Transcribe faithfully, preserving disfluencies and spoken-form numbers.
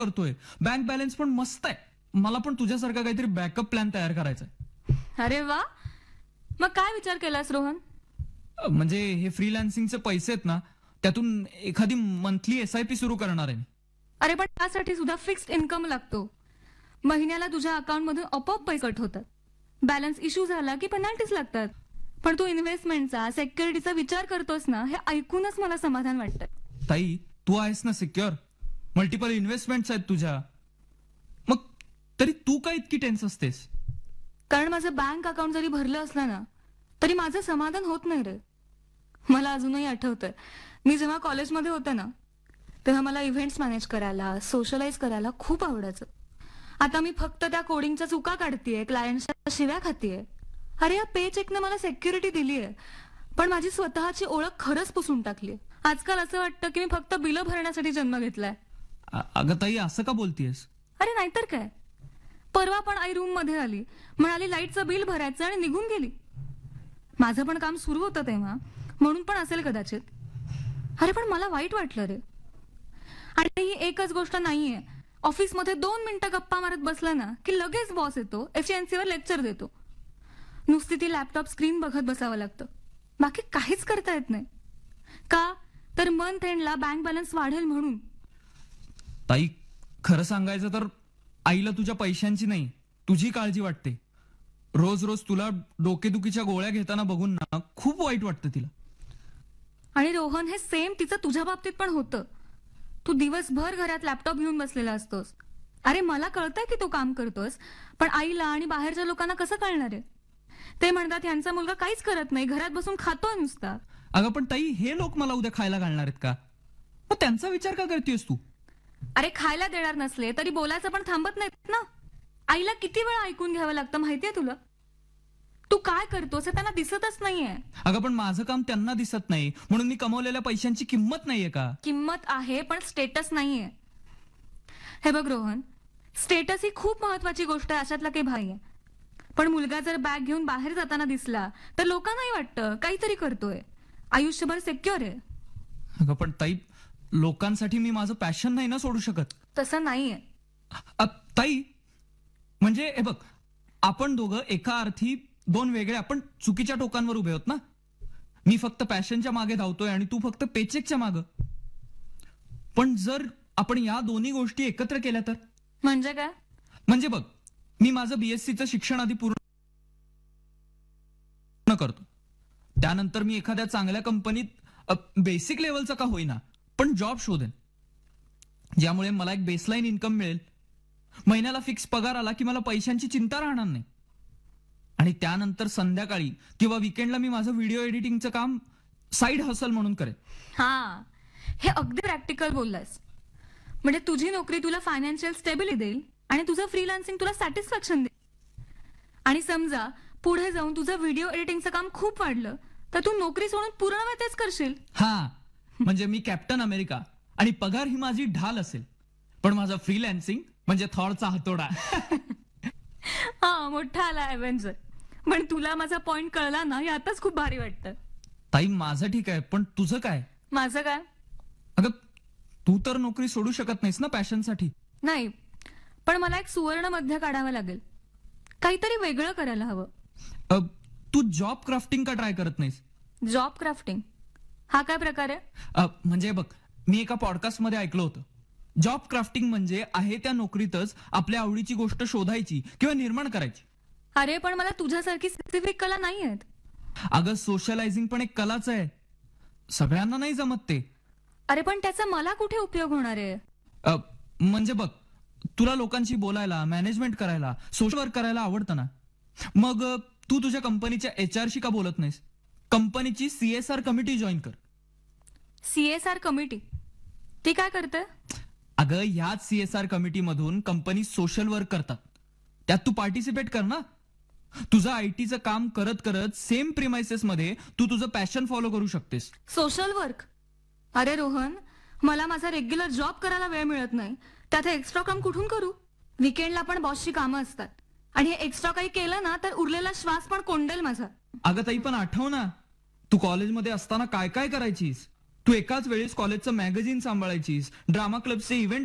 करतोय, bank balance पण मस्त आहे. मला पण तुझ्यासारखा काहीतरी बॅकअप प्लॅन तयार करायचा आहे. अरे वा, मग काय विचार केलास रोहन? म्हणजे हे फ्रीलान्सिंगचे पैसे आहेत ना, त्यातून एखादी मंथली एसआयपी सुरू करणार आहे. अरे पण त्यासाठी सुद्धा फिक्स्ड इन्कम लागतो. महिन्याला तुझ्या अकाउंट मधून आपोआप पैसे कट होतात. बॅलन्स इश्यू झाला की पेनल्टीज लागतात. पण तू इन्व्हेस्टमेंटचा, सिक्युरिटीचा विचार करतोस ना, हे ऐकूनच मला समाधान वाटतं. ताई, तू आहेस ना सिक्युअर, मल्टिपल इन्व्हेस्टमेंट्स आहेत तुझ्या. मग तरी तू काय इतकी टेन्स असतेस? कारण माझं बँक अकाउंट जरी भरलं असलं ना, तरी माझं समाधान होत नाही रे. मला अजूनही आठवतंय, मी जेव्हा कॉलेजमध्ये होते ना, तेव्हा मला इव्हेंट्स मॅनेज करायला, सोशलाइज करायला खूप आवडायचं. आता मी फक्त त्या कोडिंगच्या चुका काढतीये, क्लायंटच्या शिव्या खातीये. अरे या पे चेकनं मला सेक्युरिटी दिलीये, पण माझी स्वतःची ओळख खरंच पुसून टाकली. आजकाल असं वाटतं की मी फक्त बिलं भरण्यासाठी जन्म घेतलाय. अगं ताई, असं का बोलतीयस? अरे नाहीतर काय. परवा पण आई रूम मध्ये आली, म्हणाली लाईटचं बिल भरायचं आणि निघून गेली. माझं पण काम सुरू होतं तेव्हा, म्हणून पण असेल कदाचित. अरे पण मला वाईट वाटलं रे. आणि ही एकच गोष्ट नाहीये. ऑफिसमध्ये दोन मिनिटं गप्पा मारत बसलं ना की लगेच बॉस येतो, एफिशियन्सीवर लेक्चर देतो. नुसती ती लॅपटॉप स्क्रीन बघत बसावं लागतं, बाकी काहीच करता येत नाही. का तर मंथ एंडला बँक बॅलन्स वाढेल म्हणून. ताई, खरं सांगायचं तर आईला तुझ्या पैशांची नाही, तुझी काळजी वाटते. रोज रोज तुला डोकेदुखीच्या गोळ्या घेताना बघून ना खूप वाईट वाटतं तिला. आणि रोहन, हे सेम तिचं तुझ्या बाबतीत पण होतं. तू दिवसभर घरात लॅपटॉप घेऊन बसलेला असतोस. अरे मला कळतंय की तू काम करतोस, पण आईला आणि बाहेरच्या लोकांना कसं कळणार आहे? ते म्हणतात यांचा मुलगा काहीच करत नाही, घरात बसून खातोय नुसता. अगं पण ताई, हे लोक मला उद्या खायला घालणार आहेत का? मग त्यांचा विचार का करतेस तू? अरे खायला देणार नसले तरी बोलायचं पण थांबत नाहीत ना. आईला किती वेळा ऐकून घ्यावं लागतं माहितीये तुला? तू काय करतोस हे त्यांना दिसतच नाहीये. अगं पण माझं काम त्यांना दिसत नाही, म्हणून मी कमवलेल्या पैशांची किंमत नाहीये का? किंमत आहे, पण स्टेटस नाहीये. हे बघ रोहन, स्टेटस ही खूप महत्वाची गोष्ट आहे, अशातला काही भाई आहे. पण मुलगा जर बॅग घेऊन बाहेर जाताना दिसला तर लोकांनाही वाटतं काहीतरी करतोय, आयुष्यभर सिक्युअर आहे. अगं पण ताई, लोकांसाठी मी माझं पॅशन नाही ना सोडू शकत. तसं नाहीये ताई. म्हणजे हे बघ, आपण दोघं एका अर्थी दोन वेगळे, आपण चुकीच्या टोकांवर उभे आहोत ना. मी फक्त पॅशनच्या मागे धावतोय आणि तू फक्त पेचेकच्या मागं. पण जर आपण या दोन्ही गोष्टी एकत्र केल्या तर? म्हणजे काय? म्हणजे बघ, मी माझं बीएससीचं शिक्षण आधी पूर्ण करतो. त्यानंतर मी एखाद्या चांगल्या कंपनीत बेसिक लेवलचा का होईना पण जॉब शोधेन, ज्यामुळे मला एक बेसलाईन इन्कम मिळेल. महिन्याला फिक्स पगार आला की मला पैशांची चिंता राहणार नाही. आणि त्यानंतर संध्याकाळी किंवा विकेंडला मी माझं व्हिडिओ एडिटिंगचं काम साईड हसल म्हणून करेन. हा, हे अगदी प्रॅक्टिकल बोललास. म्हणजे तुझी नोकरी तुला फायनान्शियल स्टेबिलिटी देईल आणि तुझं फ्रीलान्सिंग तुला सॅटिस्फॅक्शन देईल. आणि समजा पुढे जाऊन तुझं व्हिडिओ एडिटिंगचं काम खूप वाढलं तर तू नोकरी सोडून पूर्ण वेळ तेच करशील. हा, म्हणजे मी कॅप्टन अमेरिका आणि पगार ही माझी ढाल असेल, पण माझा फ्रीलान्सिंग म्हणजे थॉरचा हातोडा. हा, मोठा आला एव्हेंजर. पण तुला माझा पॉइंट कळला ना, यातच खूप भारी वाटतं. ताई, माझं ठीक आहे, पण तुझं काय? माझं काय? अगं, तू तर नोकरी सोडू शकत नाहीस ना पॅशनसाठी. नाही, पण मला एक सुवर्ण मध्य काढावं लागेल. काहीतरी वेगळं करायला हवं. तू जॉब क्राफ्टिंग का ट्राय करत नाहीस? जॉब क्राफ्टिंग हा काय प्रकार आहे? म्हणजे बघ, मी एका पॉडकास्टमध्ये ऐकलं होतं, जॉब क्राफ्टिंग म्हणजे आहे त्या नोकरीतच आपल्या आवडीची गोष्ट शोधायची किंवा निर्माण करायची. अरे पण मला तुझ्यासारखी स्पेसिफिक कला नाही आहेत. अगं, सोशलायझिंग पण एक कलाच आहे, सगळ्यांना नाही जमत ते. अरे पण त्याचा मला कुठे उपयोग होणार आहे? म्हणजे बघ, तुला लोकांशी बोलायला, मॅनेजमेंट करायला, सोशल वर्क करायला आवडतं ना. मग तू तुझ्या कंपनीच्या एचआरशी का बोलत नाहीस? कंपनीची सीएसआर कमिटी जॉईन कर. सीएसआर कमिटी ती काय करते? अगं, ह्याच सीएसआर कमिटी मधून कंपनी सोशल वर्क करतात, त्यात तू पार्टिसिपेट कर ना. तुझं आयटीचं काम करत करत सेम प्रिमाइसेस मध्ये तू तुझं पॅशन फॉलो करू शकतेस. Social work? अरे रोहन, मला माझा रेग्युलर जॉब करायला वेळ मिळत नाही, त्यात एक्स्ट्रा काम कुठून करू? विकेंडला पण बॉसची कामं असतात आणि हे एक्स्ट्रा काही केलं ना तर उरलेला श्वास पण कोंडेल माझा. अगं ताई, पण आठव ना, तू कॉलेजमध्ये असताना काय काय करायचीस. तू एकाच वेळेस कॉलेजचं मॅगझिन सांभाळायचीस, ड्रामा क्लबचे इव्हेंट